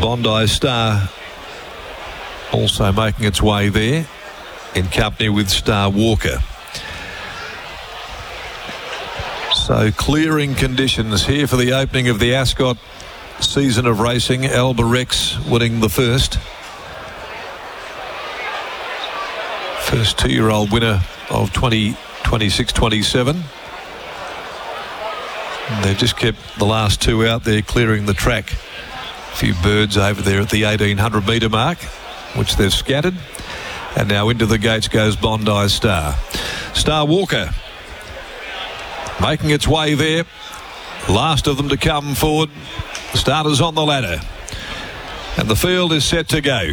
Bondi Star also making its way there in company with Star Walker. So clearing conditions here for the opening of the Ascot season of racing. Alba Rex winning the first 2-year-old winner of 2026-27. They've just kept the last two out there clearing the track. A few birds over there at the 1800 metre mark, which they've scattered. And now into the gates goes Bondi Star. Star Walker making its way there. Last of them to come forward. Starters on the ladder. And the field is set to go.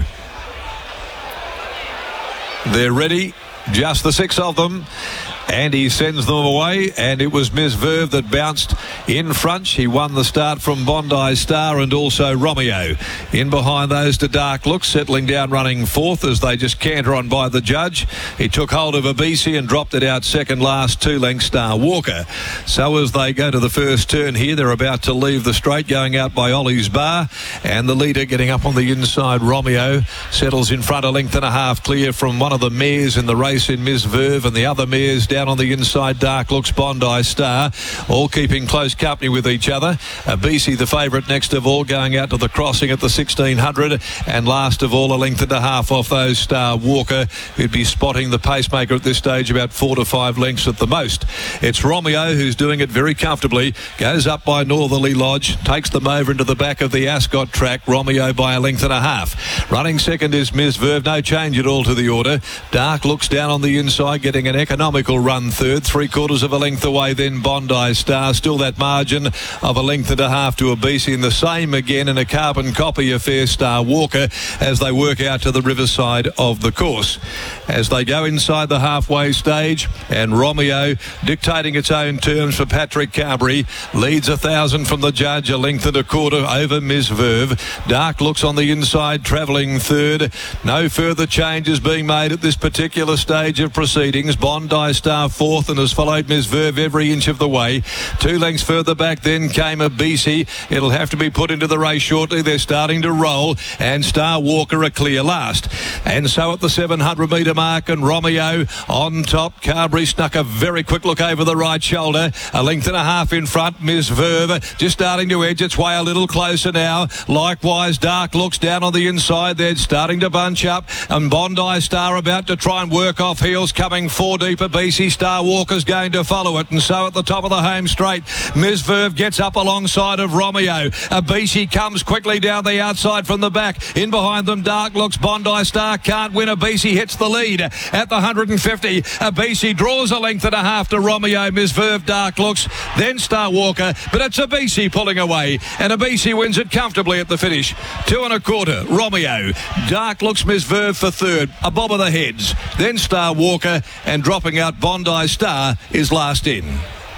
They're ready. Just the 6 of them. And he sends them away, and it was Miss Verve that bounced in front. She won the start from Bondi Star and also Romeo. In behind those to Dark Looks, settling down running fourth as they just canter on by the judge. He took hold of Abisi and dropped it out second last, 2 lengths Star Walker. So as they go to the first turn here, they're about to leave the straight, going out by Ollie's Bar, and the leader getting up on the inside, Romeo, settles in front a length and a half clear from one of the mares in the race in Miss Verve, and the other mares down on the inside, Dark Looks, Bondi Star, all keeping close company with each other. Abisi, the favourite next of all, going out to the crossing at the 1600, and last of all, a length and a half off those, Star Walker, who'd be spotting the pacemaker at this stage about 4 to 5 lengths at the most. It's Romeo who's doing it very comfortably, goes up by Northerly Lodge, takes them over into the back of the Ascot track, Romeo by a length and a half. Running second is Miss Verve, no change at all to the order. Dark Looks down on the inside, getting an economical run third, 3/4 of a length away then Bondi Star, still that margin of a length and a half to Abisi, and the same again in a carbon copy affair, Star Walker, as they work out to the riverside of the course. As they go inside the halfway stage, and Romeo dictating its own terms for Patrick Carberry, leads 1,000 from the judge, a length and a quarter over Miss Verve. Dark Looks on the inside, travelling third. No further changes being made at this particular stage of proceedings. Bondi Star fourth and has followed Miss Verve every inch of the way. 2 lengths further back then came Abisi. It'll have to be put into the race shortly. They're starting to roll, and Star Walker a clear last. And so at the 700 metre mark, and Romeo on top. Carberry snuck a very quick look over the right shoulder. A length and a half in front. Miss Verve just starting to edge its way a little closer now. Likewise, Dark Looks down on the inside. They're starting to bunch up, and Bondi Star about to try and work off heels, coming 4 deep. Abisi, Star Walker's going to follow it, and so at the top of the home straight, Miss Verve gets up alongside of Romeo. Abisi comes quickly down the outside from the back. In behind them, Dark Looks. Bondi Star can't win. Abisi hits the lead at the 150. Abisi draws a length and a half to Romeo. Miss Verve, Dark Looks, then Star Walker, but it's Abisi pulling away, and Abisi wins it comfortably at the finish. 2 1/4, Romeo. Dark Looks, Miss Verve for third, a bob of the heads, then Star Walker, and dropping out Bondi Star is last in.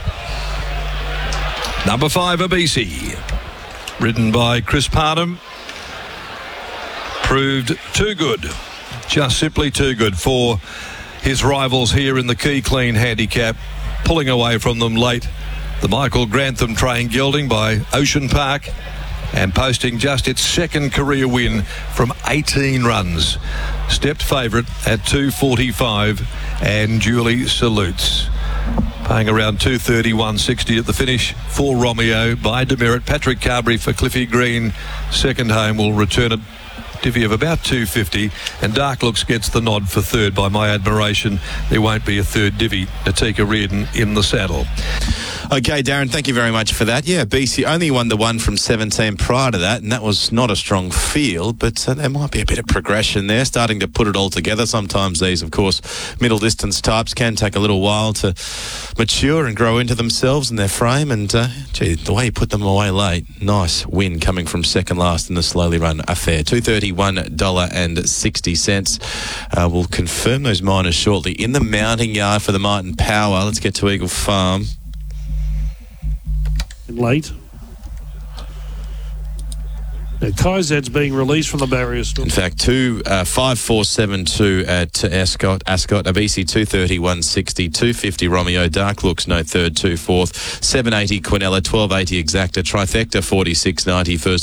Number 5, Abisi, ridden by Chris Parnham, proved too good, just simply too good for his rivals here in the Key Clean handicap, pulling away from them late. The Michael Grantham train gelding by Ocean Park, and posting just its second career win from 18 runs. Stepped favourite at 2.45, and duly salutes. Paying around 230-160 at the finish for Romeo by Demerit. Patrick Carberry for Cliffy Green. Second home will return a divvy of about 250, and Dark Looks gets the nod for third. By my admiration, there won't be a third divvy. Natika Reardon in the saddle. Okay, Darren, thank you very much for that. Yeah, BC only won the one from 17 prior to that, and that was not a strong field, but there might be a bit of progression there, starting to put it all together. Sometimes these, of course, middle distance types can take a little while to mature and grow into themselves and their frame, and gee, the way you put them away late, nice win coming from second last in the slowly run affair. $231.60. We'll confirm those minors shortly. In the mounting yard for the Martin Power, let's get to Eagle Farm. Late. Now, Kaizad's being released from the barrier still. In fact, 5-4-7-2 at Ascot. Abisi 230-160, 250 Romeo. Dark Looks no third, 2 fourth, 780 Quinella, 1280 Exacta, Trifecta 46.90 first.